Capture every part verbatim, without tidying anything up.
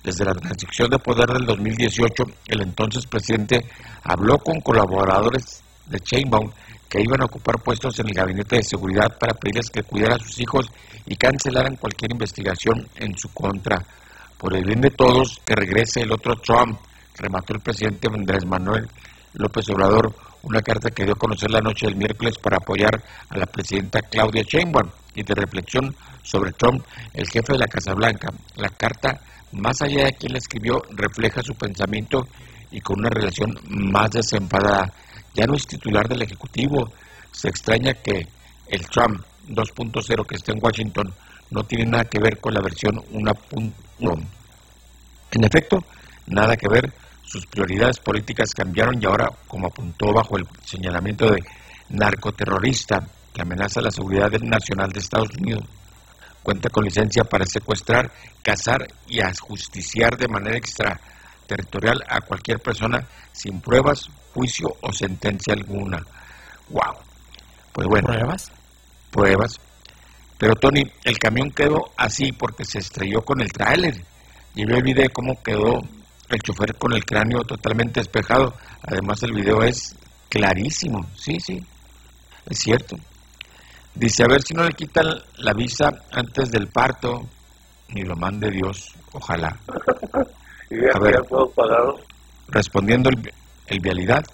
Desde la transición de poder del dos mil dieciocho, el entonces presidente habló con colaboradores de Sheinbaum que iban a ocupar puestos en el gabinete de seguridad para pedirles que cuidara a sus hijos y cancelaran cualquier investigación en su contra. Por el bien de todos, que regrese el otro Trump, remató el presidente Andrés Manuel López Obrador, una carta que dio a conocer la noche del miércoles para apoyar a la presidenta Claudia Sheinbaum y de reflexión sobre Trump, el jefe de la Casa Blanca. La carta, más allá de quien la escribió, refleja su pensamiento y con una relación más desenfadada. Ya no es titular del Ejecutivo. Se extraña que el Trump dos punto cero que está en Washington no tiene nada que ver con la versión uno punto uno. En efecto, nada que ver. Sus prioridades políticas cambiaron y ahora, como apuntó bajo el señalamiento de narcoterrorista que amenaza la seguridad nacional de Estados Unidos, cuenta con licencia para secuestrar, cazar y ajusticiar de manera extraterritorial a cualquier persona sin pruebas, juicio o sentencia alguna. ¡Wow! Pues bueno. ¿Pruebas? Pruebas. Pero Tony, el camión quedó así porque se estrelló con el tráiler. Y vi el video de cómo quedó el chofer con el cráneo totalmente despejado. Además el video es clarísimo. Sí, sí, es cierto. Dice, a ver si no le quitan la visa antes del parto, ni lo mande Dios, ojalá. A ver, respondiendo el, el vialidad.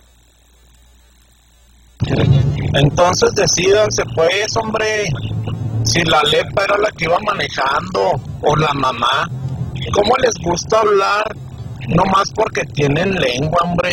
Entonces decídanse pues, hombre, si la Lepa era la que iba manejando o la mamá. ¿Cómo les gusta hablar? No más porque tienen lengua, hombre.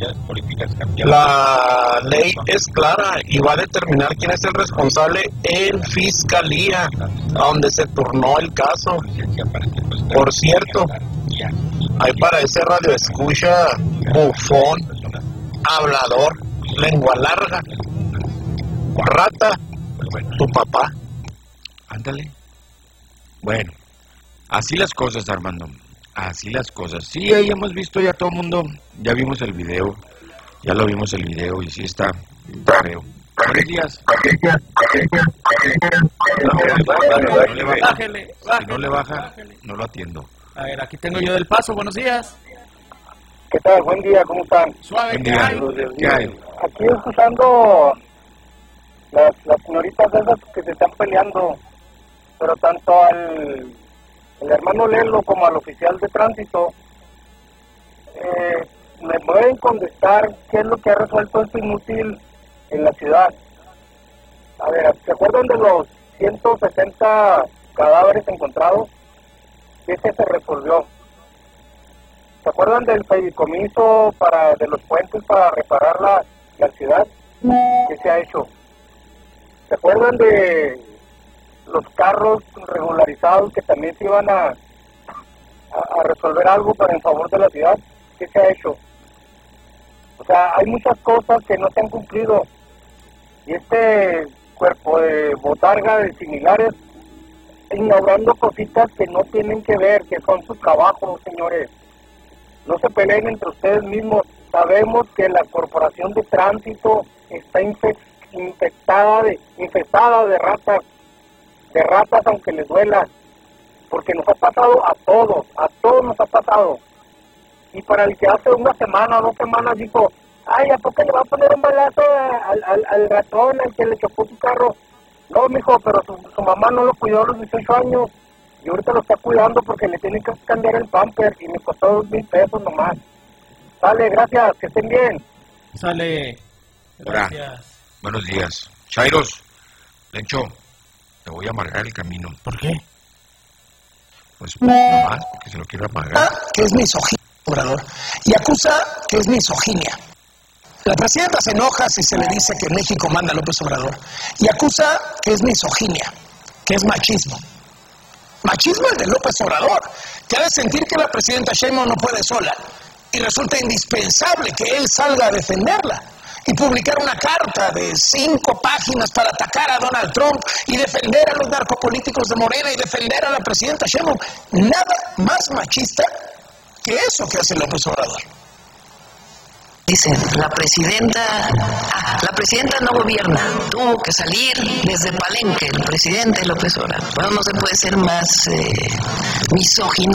La ley es clara y va a determinar quién es el responsable en fiscalía, a donde se turnó el caso. Por cierto, hay para ese radio escucha bufón, hablador, lengua larga, rata, tu papá. Ándale. Bueno, así las cosas, Armando. Así las cosas. Sí, ahí hemos visto ya todo el mundo, ya vimos el video, ya lo vimos el video y sí está feo. Buenos días. Bájele, Si no le baja, no lo atiendo. A ver, aquí tengo yo del Paso, buenos días. ¿Qué tal? Buen día, ¿cómo están? Suave, Buen ¿qué día. hay? ¿Qué hay? Aquí escuchando las, las señoritas esas que se están peleando, pero tanto al el hermano Lelo como al oficial de tránsito, eh, me pueden contestar qué es lo que ha resuelto esto inútil en la ciudad. A ver, ¿se acuerdan de los ciento sesenta cadáveres encontrados? ¿Qué se resolvió? ¿Se acuerdan del fideicomiso para, de los puentes para reparar la, la ciudad? ¿Qué se ha hecho? ¿Se acuerdan de los carros regularizados que también se iban a, a, a resolver algo para en favor de la ciudad? ¿Qué se ha hecho? O sea, hay muchas cosas que no se han cumplido y este cuerpo de botarga de similares inaugurando cositas que no tienen que ver, que son su trabajo, señores. No se peleen entre ustedes mismos. Sabemos que la corporación de tránsito está infec infectada de infestada de ratas, de ratas aunque les duela, porque nos ha pasado a todos, a todos nos ha pasado. Y para el que hace una semana o dos semanas dijo, ay, ¿a poco le va a poner un balazo al, al, al ratón al que le chocó su carro? No, mijo, pero su, su mamá no lo cuidó a los dieciocho años y ahorita lo está cuidando porque le tienen que cambiar el pamper y me costó dos mil pesos nomás. Sale, gracias, que estén bien. Sale, gracias. Hola. Buenos días. Chairos, Lencho, te voy a amargar el camino. ¿Por qué? Pues nomás porque se lo quiero amargar. Que es misoginia, Obrador, y acusa que es misoginia. La presidenta se enoja si se le dice que México manda a López Obrador y acusa que es misoginia, que es machismo. Machismo el de López Obrador, que ha de sentir que la presidenta Sheinbaum no puede sola y resulta indispensable que él salga a defenderla y publicar una carta de cinco páginas para atacar a Donald Trump y defender a los narcopolíticos de Morena y defender a la presidenta Sheinbaum. Nada más machista que eso que hace López Obrador. Dicen, la presidenta, ah, la presidenta no gobierna, tuvo que salir desde Palenque, el presidente López Obrador. Bueno, no se puede ser más eh, misógino